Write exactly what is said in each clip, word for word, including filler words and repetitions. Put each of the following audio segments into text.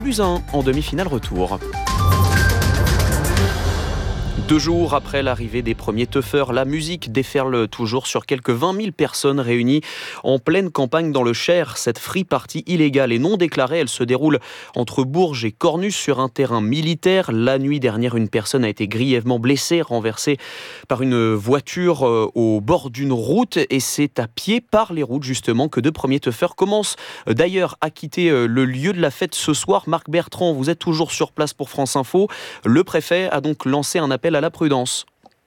Plus un en demi-finale retour. Deux jours après l'arrivée des premiers teufeurs, la musique déferle toujours sur quelques vingt mille personnes réunies en pleine campagne dans le Cher. Cette free party illégale et non déclarée, elle se déroule entre Bourges et Cornus sur un terrain militaire. La nuit dernière, une personne a été grièvement blessée, renversée par une voiture au bord d'une route. Et c'est à pied par les routes justement que deux premiers teufeurs commencent d'ailleurs à quitter le lieu de la fête ce soir. Marc Bertrand, vous êtes toujours sur place pour France Info. Le préfet a donc lancé un appel à la prudence.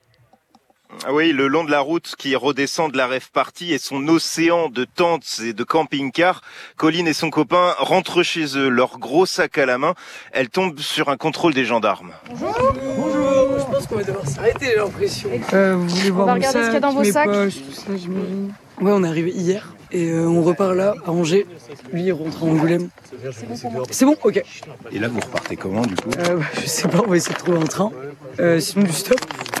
Oui, le long de la route qui redescend de la rave party et son océan de tentes et de camping-cars, Colline et son copain rentrent chez eux, leur gros sac à la main. Elle tombe sur un contrôle des gendarmes. Bonjour. Bonjour. Je pense qu'on va devoir s'arrêter, j'ai l'impression. Euh, vous voulez voir on va regarder sac, ce qu'il y a dans vos sacs. Poches, tout ça, j'imagine. Ouais, on est arrivé hier et euh, on repart là, à Angers. Lui, il rentre à Angoulême. C'est bon pour moi. C'est bon, ok. Et là, vous repartez comment, du coup euh, bah, Je sais pas, on va essayer de trouver un train. Euh, sinon, du stop.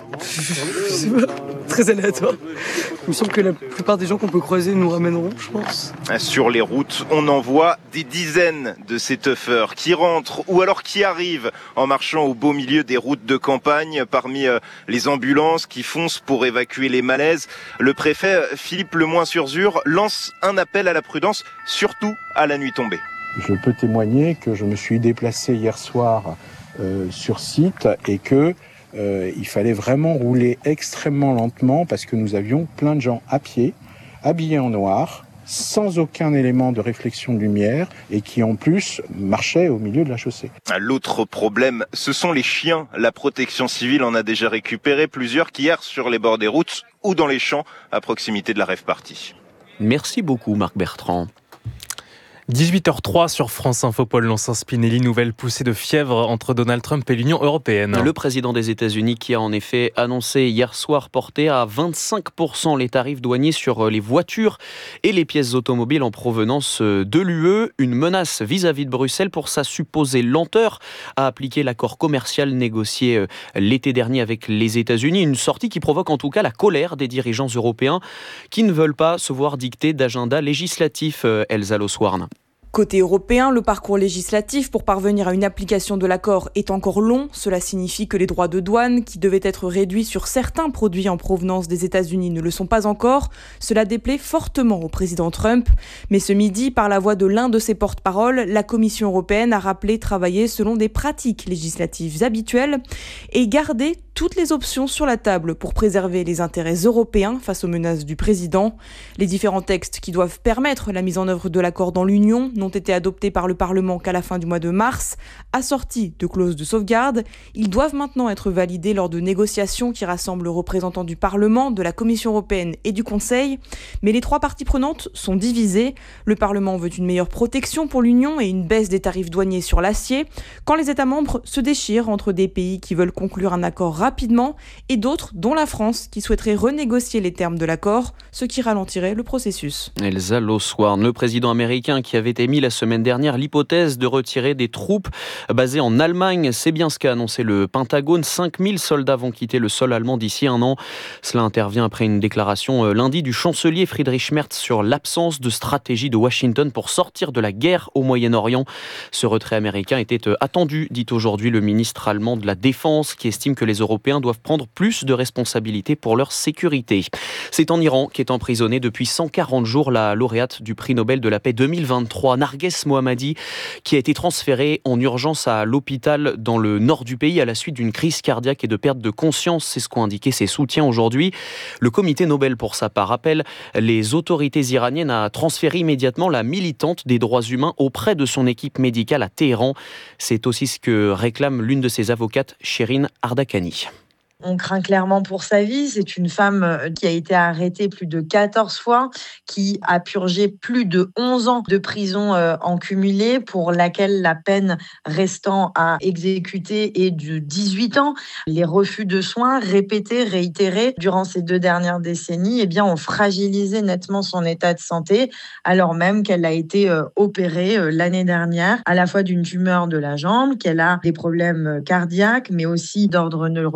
Je sais pas, très aléatoire. Il me semble que la plupart des gens qu'on peut croiser nous ramèneront, je pense. Sur les routes, on en voit des dizaines de ces teufeurs qui rentrent ou alors qui arrivent en marchant au beau milieu des routes de campagne, parmi euh, les ambulances qui foncent pour évacuer les malaises. Le préfet Philippe Lemoyne-sur-Zur lance un appel à la prudence, surtout à la nuit tombée. Je peux témoigner que je me suis déplacé hier soir euh, sur site et que Euh, il fallait vraiment rouler extrêmement lentement parce que nous avions plein de gens à pied, habillés en noir, sans aucun élément de réflexion de lumière et qui en plus marchaient au milieu de la chaussée. L'autre problème, ce sont les chiens. La protection civile en a déjà récupéré plusieurs qui errent sur les bords des routes ou dans les champs à proximité de la rave party. Merci beaucoup Marc Bertrand. dix-huit heures zéro trois sur France Info, Paul Lancin-Spinelli, nouvelle poussée de fièvre entre Donald Trump et l'Union européenne. Le président des États-Unis qui a en effet annoncé hier soir porter à vingt-cinq pour cent les tarifs douaniers sur les voitures et les pièces automobiles en provenance de l'U E. Une menace vis-à-vis de Bruxelles pour sa supposée lenteur à appliquer l'accord commercial négocié l'été dernier avec les États-Unis. Une sortie qui provoque en tout cas la colère des dirigeants européens qui ne veulent pas se voir dicter d'agenda législatif. Elsa Loswarn. Côté européen, le parcours législatif pour parvenir à une application de l'accord est encore long. Cela signifie que les droits de douane, qui devaient être réduits sur certains produits en provenance des États-Unis, ne le sont pas encore. Cela déplaît fortement au président Trump. Mais ce midi, par la voix de l'un de ses porte-parole, la Commission européenne a rappelé travailler selon des pratiques législatives habituelles et garder toutes les options sur la table pour préserver les intérêts européens face aux menaces du président. Les différents textes qui doivent permettre la mise en œuvre de l'accord dans l'Union n'ont été adoptés par le Parlement qu'à la fin du mois de mars. Assortis de clauses de sauvegarde, ils doivent maintenant être validés lors de négociations qui rassemblent représentants du Parlement, de la Commission européenne et du Conseil. Mais les trois parties prenantes sont divisées. Le Parlement veut une meilleure protection pour l'Union et une baisse des tarifs douaniers sur l'acier, quand les États membres se déchirent entre des pays qui veulent conclure un accord rapidement et d'autres, dont la France, qui souhaiterait renégocier les termes de l'accord, ce qui ralentirait le processus. Elsa Loswarn, le président américain qui avait émis la semaine dernière l'hypothèse de retirer des troupes basées en Allemagne. C'est bien ce qu'a annoncé le Pentagone. cinq mille soldats vont quitter le sol allemand d'ici un an. Cela intervient après une déclaration lundi du chancelier Friedrich Merz sur l'absence de stratégie de Washington pour sortir de la guerre au Moyen-Orient. Ce retrait américain était attendu, dit aujourd'hui le ministre allemand de la Défense, qui estime que les Européens doivent prendre plus de responsabilités pour leur sécurité. C'est en Iran qu'est emprisonnée depuis cent quarante jours la lauréate du prix Nobel de la paix deux mille vingt-trois, Narges Mohammadi, qui a été transférée en urgence à l'hôpital dans le nord du pays à la suite d'une crise cardiaque et de perte de conscience. C'est ce qu'ont indiqué ses soutiens aujourd'hui. Le comité Nobel, pour sa part, appelle les autorités iraniennes à transférer immédiatement la militante des droits humains auprès de son équipe médicale à Téhéran. C'est aussi ce que réclame l'une de ses avocates, Shirin Ardakani. On craint clairement pour sa vie. C'est une femme qui a été arrêtée plus de quatorze fois, qui a purgé plus de onze ans de prison en cumulé, pour laquelle la peine restant à exécuter est de dix-huit ans. Les refus de soins répétés, réitérés durant ces deux dernières décennies, eh bien, ont fragilisé nettement son état de santé, alors même qu'elle a été opérée l'année dernière, à la fois d'une tumeur de la jambe, qu'elle a des problèmes cardiaques, mais aussi d'ordre neurologique.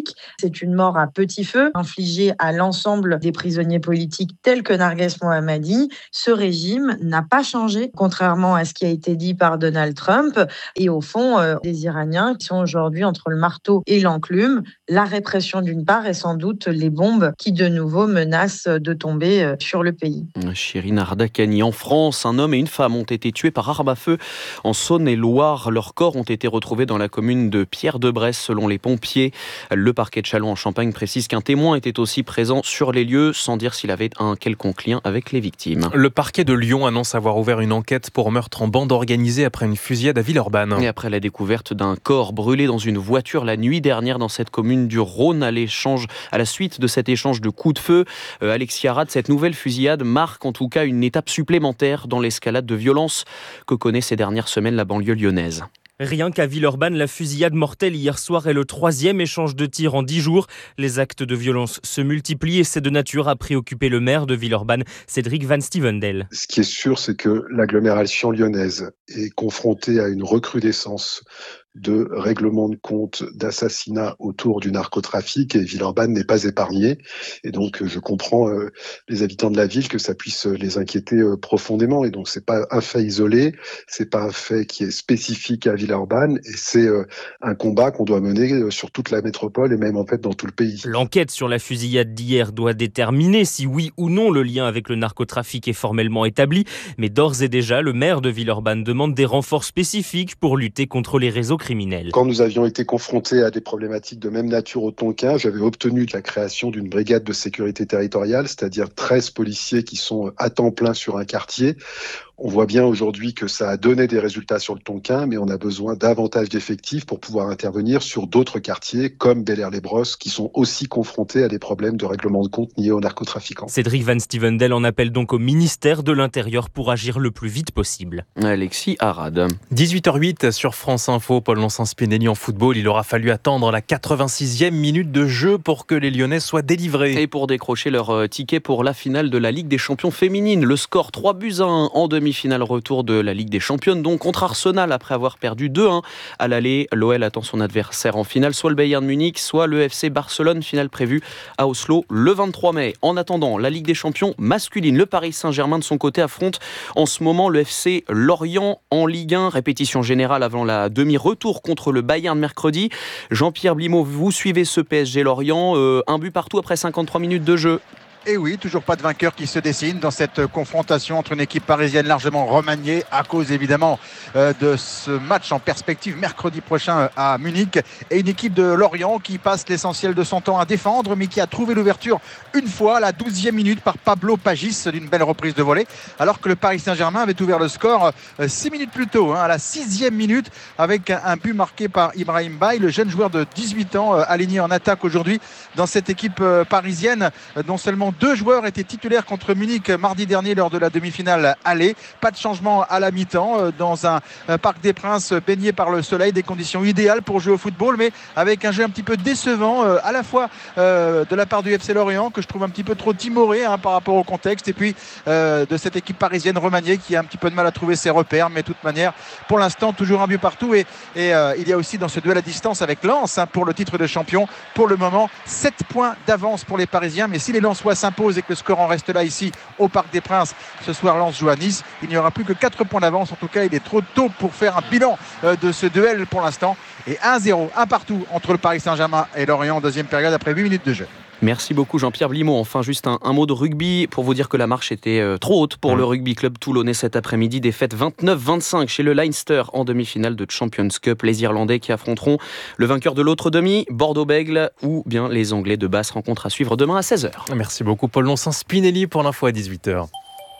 politique. C'est une mort à petit feu infligée à l'ensemble des prisonniers politiques tels que Narges Mohammadi. Ce régime n'a pas changé, contrairement à ce qui a été dit par Donald Trump. Et au fond, euh, les Iraniens qui sont aujourd'hui entre le marteau et l'enclume, la répression d'une part et sans doute les bombes qui de nouveau menacent de tomber euh, sur le pays. Chirine Ardakani, en France, un homme et une femme ont été tués par arme à feu en Saône-et-Loire. Leurs corps ont été retrouvés dans la commune de Pierre-de-Bresse selon les pompiers. Le parquet de Châlons en Champagne précise qu'un témoin était aussi présent sur les lieux sans dire s'il avait un quelconque lien avec les victimes. Le parquet de Lyon annonce avoir ouvert une enquête pour meurtre en bande organisée après une fusillade à Villeurbanne. Et après la découverte d'un corps brûlé dans une voiture la nuit dernière dans cette commune du Rhône à l'échange, à la suite de cet échange de coups de feu, euh, Alexis Arad, cette nouvelle fusillade marque en tout cas une étape supplémentaire dans l'escalade de violence que connaît ces dernières semaines la banlieue lyonnaise. Rien qu'à Villeurbanne, la fusillade mortelle hier soir est le troisième échange de tirs en dix jours. Les actes de violence se multiplient et c'est de nature à préoccuper le maire de Villeurbanne, Cédric Van Stevendel. Ce qui est sûr, c'est que l'agglomération lyonnaise est confrontée à une recrudescence de règlements de compte, d'assassinats autour du narcotrafic, et Villeurbanne n'est pas épargnée. Et donc, je comprends euh, les habitants de la ville que ça puisse les inquiéter euh, profondément. Et donc, c'est pas un fait isolé, c'est pas un fait qui est spécifique à Villeurbanne, et c'est euh, un combat qu'on doit mener euh, sur toute la métropole et même en fait dans tout le pays. L'enquête sur la fusillade d'hier doit déterminer si oui ou non le lien avec le narcotrafic est formellement établi. Mais d'ores et déjà, le maire de Villeurbanne demande des renforts spécifiques pour lutter contre les réseaux criminels. Quand nous avions été confrontés à des problématiques de même nature au Tonkin, j'avais obtenu la création d'une brigade de sécurité territoriale, c'est-à-dire treize policiers qui sont à temps plein sur un quartier. On voit bien aujourd'hui que ça a donné des résultats sur le Tonkin, mais on a besoin davantage d'effectifs pour pouvoir intervenir sur d'autres quartiers comme Bel-Air-les-Brosses qui sont aussi confrontés à des problèmes de règlement de compte liés aux narcotrafiquants. Cédric Van Stevendel en appelle donc au ministère de l'Intérieur pour agir le plus vite possible. Alexis Arad. dix-huit heures huit sur France Info, Paul Lonsens-Spinelli en football. Il aura fallu attendre la quatre-vingt-sixième minute de jeu pour que les Lyonnais soient délivrés. Et pour décrocher leur ticket pour la finale de la Ligue des Champions féminine, le score trois buts à un en demi finale retour de la Ligue des Championnes, donc contre Arsenal après avoir perdu deux un à l'aller. L'O L attend son adversaire en finale, soit le Bayern Munich, soit le F C Barcelone, finale prévue à Oslo le vingt-trois mai. En attendant, la Ligue des Champions masculine, le Paris Saint-Germain de son côté affronte en ce moment le F C Lorient en Ligue un, répétition générale avant la demi-retour contre le Bayern mercredi. Jean-Pierre Blimaud, vous suivez ce P S G Lorient, euh, un but partout après cinquante-trois minutes de jeu. Et oui, toujours pas de vainqueur qui se dessine dans cette confrontation entre une équipe parisienne largement remaniée à cause évidemment euh, de ce match en perspective mercredi prochain à Munich et une équipe de Lorient qui passe l'essentiel de son temps à défendre mais qui a trouvé l'ouverture une fois à la douzième minute par Pablo Pagis d'une belle reprise de volée alors que le Paris Saint-Germain avait ouvert le score euh, six minutes plus tôt hein, à la sixième minute avec un, un but marqué par Ibrahim Baye, le jeune joueur de dix-huit ans euh, aligné en attaque aujourd'hui dans cette équipe euh, parisienne euh, dont seulement deux joueurs étaient titulaires contre Munich mardi dernier lors de la demi-finale aller. Pas de changement à la mi-temps dans un Parc des Princes baigné par le soleil, des conditions idéales pour jouer au football, mais avec un jeu un petit peu décevant à la fois de la part du F C Lorient que je trouve un petit peu trop timoré hein, par rapport au contexte et puis euh, de cette équipe parisienne remaniée qui a un petit peu de mal à trouver ses repères, mais de toute manière pour l'instant toujours un but partout et, et euh, il y a aussi dans ce duel à distance avec Lens hein, pour le titre de champion pour le moment sept points d'avance pour les Parisiens, mais si les Lensois s'impose et que le score en reste là ici au Parc des Princes ce soir Lens joue à Nice, il n'y aura plus que quatre points d'avance. En tout cas il est trop tôt pour faire un bilan de ce duel pour l'instant et un zéro, un partout entre le Paris Saint-Germain et Lorient en deuxième période après huit minutes de jeu. Merci beaucoup Jean-Pierre Blimaud. Enfin juste un, un mot de rugby pour vous dire que la marche était euh, trop haute pour mmh. le rugby club toulonnais cet après-midi. Défaite vingt-neuf vingt-cinq chez le Leinster en demi-finale de Champions Cup. Les Irlandais qui affronteront le vainqueur de l'autre demi, Bordeaux-Bègles, ou bien les Anglais de Basse. Rencontre à suivre demain à seize heures. Merci beaucoup Paul Lonsens-Spinelli pour l'info à dix-huit heures.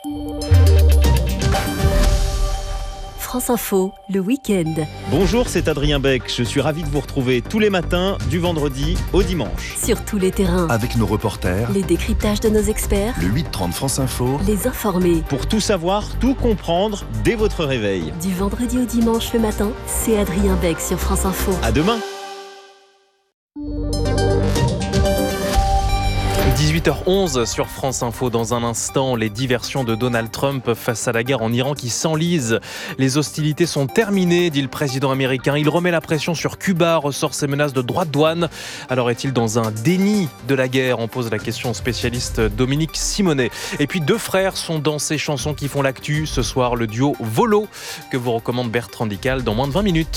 France Info, le week-end. Bonjour, c'est Adrien Beck. Je suis ravi de vous retrouver tous les matins, du vendredi au dimanche. Sur tous les terrains. Avec nos reporters. Les décryptages de nos experts. Le huit trente France Info. Les informés. Pour tout savoir, tout comprendre dès votre réveil. Du vendredi au dimanche le matin, c'est Adrien Beck sur France Info. À demain. dix-huit dix-huit heures onze sur France Info. Dans un instant, les diversions de Donald Trump face à la guerre en Iran qui s'enlise. Les hostilités sont terminées, dit le président américain. Il remet la pression sur Cuba, ressort ses menaces de droits de douane. Alors est-il dans un déni de la guerre ? On pose la question au spécialiste Dominique Simonet. Et puis deux frères sont dans ces chansons qui font l'actu. Ce soir, le duo Volo que vous recommande Bertrand Dical dans moins de vingt minutes.